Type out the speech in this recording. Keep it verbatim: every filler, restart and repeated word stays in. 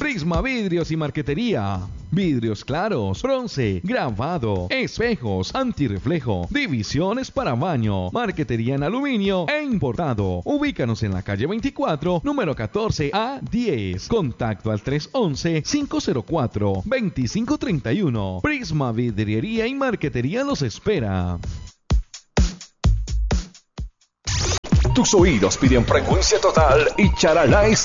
Prisma Vidrios y Marquetería. Vidrios claros, bronce, grabado, espejos, antirreflejo, divisiones para baño, marquetería en aluminio e importado. Ubícanos en la calle veinticuatro, número catorce A diez. Contacto al tres once, cinco cero cuatro, veinticinco treinta y uno. Prisma Vidriería y Marquetería los espera. Tus oídos piden frecuencia total y Charalá es